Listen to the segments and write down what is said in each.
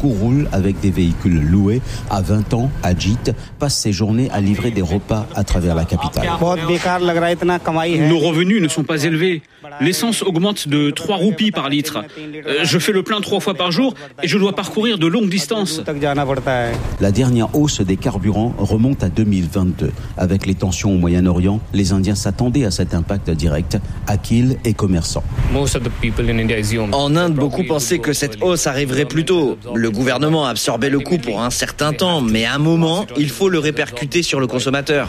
beaucoup roulent avec des véhicules loués. À 20 ans, Ajit passe ses journées à livrer des repas à travers la capitale. Nos revenus ne sont pas élevés. L'essence augmente de 3 roupies par litre. Je fais le plein 3 fois par jour et je dois parcourir de longues distances. La dernière hausse des carburants remonte à 2022. Avec les tensions au Moyen-Orient, les Indiens s'attendaient à cet impact direct. Akil est commerçant. En Inde, beaucoup pensaient que cette hausse arriverait plus tôt. Le gouvernement a absorbé le coût pour un certain temps, mais à un moment, il faut le répercuter sur le consommateur.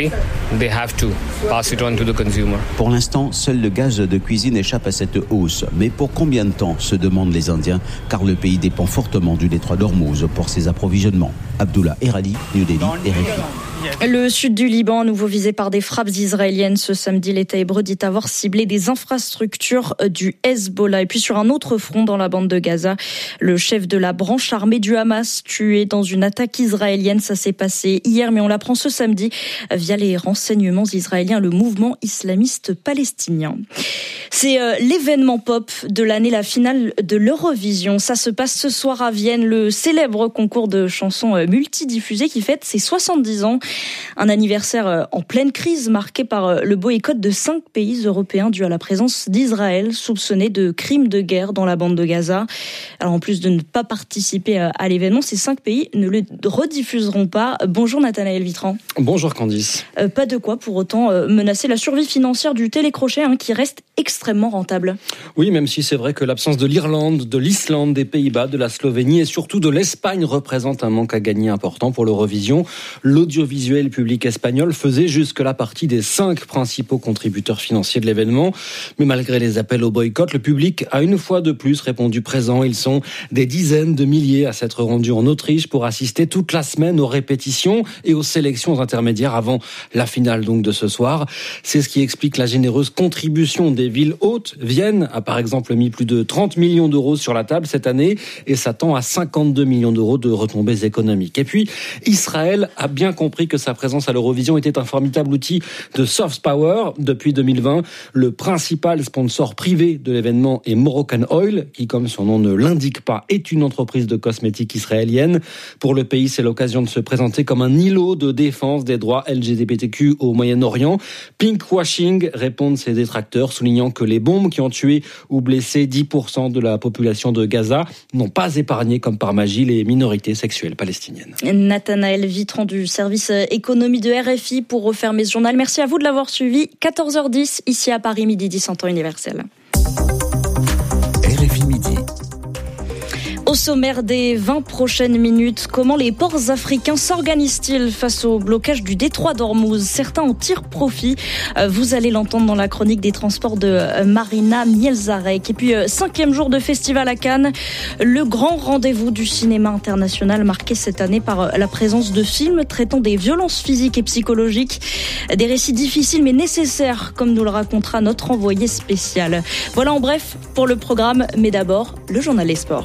Pour l'instant, seul le gaz de cuisine échappe à cette hausse. Mais pour combien de temps, se demandent les Indiens, car le pays dépend fortement du détroit d'Ormuz pour ses approvisionnements. Abdullah Erali, New Delhi, RFI. Le sud du Liban, à nouveau visé par des frappes israéliennes. Ce samedi, l'État hébreu dit avoir ciblé des infrastructures du Hezbollah. Et puis sur un autre front dans la bande de Gaza, le chef de la branche armée du Hamas tué dans une attaque israélienne. Ça s'est passé hier, mais on l'apprend ce samedi via les renseignements israéliens, le mouvement islamiste palestinien. C'est l'événement pop de l'année, la finale de l'Eurovision. Ça se passe ce soir à Vienne, le célèbre concours de chansons multidiffusées qui fête ses 70 ans. Un anniversaire en pleine crise marqué par le boycott de 5 pays européens dû à la présence d'Israël, soupçonné de crimes de guerre dans la bande de Gaza. Alors en plus de ne pas participer à l'événement, ces 5 pays ne le rediffuseront pas. Bonjour Nathanaël Vitran. Bonjour Candice. Pas de quoi pour autant menacer la survie financière du télécrochet qui reste extrêmement rentable. Oui, même si c'est vrai que l'absence de l'Irlande, de l'Islande, des Pays-Bas, de la Slovénie et surtout de l'Espagne représente un manque à gagner important pour l'Eurovision. L'audiovisuel public espagnol faisait jusque-là partie des 5 principaux contributeurs financiers de l'événement. Mais malgré les appels au boycott, le public a une fois de plus répondu présent. Ils sont des dizaines de milliers à s'être rendus en Autriche pour assister toute la semaine aux répétitions et aux sélections intermédiaires avant la finale donc de ce soir. C'est ce qui explique la généreuse contribution des villes hôtes. Vienne a par exemple mis plus de 30 millions d'euros sur la table cette année et s'attend à 52 millions d'euros de retombées économiques. Et puis, Israël a bien compris que sa présence à l'Eurovision était un formidable outil de soft power. Depuis 2020, le principal sponsor privé de l'événement est Moroccan Oil, qui, comme son nom ne l'indique pas, est une entreprise de cosmétiques israélienne. Pour le pays, c'est l'occasion de se présenter comme un îlot de défense des droits LGBTQ au Moyen-Orient. Pinkwashing, répondent ses détracteurs, soulignant que les bombes qui ont tué ou blessé 10% de la population de Gaza n'ont pas épargné comme par magie les minorités sexuelles palestiniennes. Nathanaël Vitran du service économie de RFI pour refermer ce journal. Merci à vous de l'avoir suivi. 14h10 ici à Paris, midi 10 en temps universel. RFI Midi. Au sommaire des 20 prochaines minutes, comment les ports africains s'organisent-ils face au blocage du détroit d'Ormuz ? Certains en tirent profit. Vous allez l'entendre dans la chronique des transports de Marina Mielzarek. Et puis, 5e jour de festival à Cannes, le grand rendez-vous du cinéma international marqué cette année par la présence de films traitant des violences physiques et psychologiques. Des récits difficiles mais nécessaires, comme nous le racontera notre envoyé spécial. Voilà en bref pour le programme, mais d'abord, le journal des sports.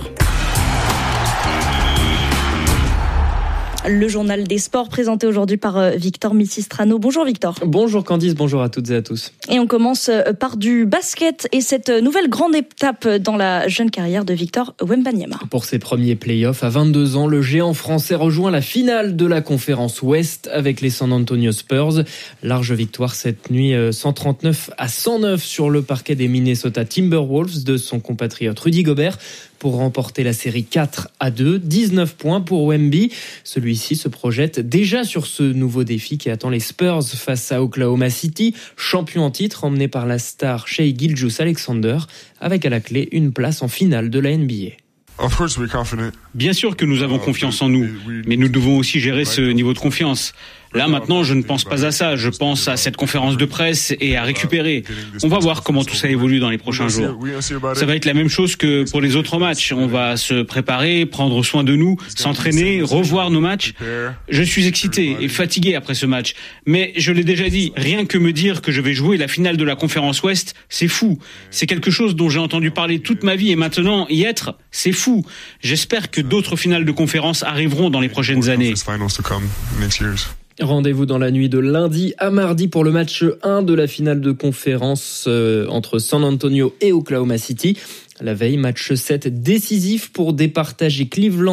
Le journal des sports présenté aujourd'hui par Victor Missistrano. Bonjour Victor. Bonjour Candice, bonjour à toutes et à tous. Et on commence par du basket et cette nouvelle grande étape dans la jeune carrière de Victor Wembanyama. Pour ses premiers playoffs à 22 ans, le géant français rejoint la finale de la conférence Ouest avec les San Antonio Spurs. Large victoire cette nuit 139-109 sur le parquet des Minnesota Timberwolves de son compatriote Rudy Gobert pour remporter la série 4-2, 19 points pour Wemby. Celui-ci se projette déjà sur ce nouveau défi qui attend les Spurs face à Oklahoma City, champion en titre emmené par la star Shai Gilgeous-Alexander, avec à la clé une place en finale de la NBA. Bien sûr que nous avons confiance en nous, mais nous devons aussi gérer ce niveau de confiance. Là, maintenant, je ne pense pas à ça. Je pense à cette conférence de presse et à récupérer. On va voir comment tout ça évolue dans les prochains jours. Ça va être la même chose que pour les autres matchs. On va se préparer, prendre soin de nous, s'entraîner, revoir nos matchs. Je suis excité et fatigué après ce match. Mais je l'ai déjà dit, rien que me dire que je vais jouer la finale de la conférence Ouest, c'est fou. C'est quelque chose dont j'ai entendu parler toute ma vie et maintenant y être, c'est fou. J'espère que d'autres finales de conférence arriveront dans les prochaines années. Rendez-vous dans la nuit de lundi à mardi pour le match 1 de la finale de conférence entre San Antonio et Oklahoma City. La veille, match 7 décisif pour départager Cleveland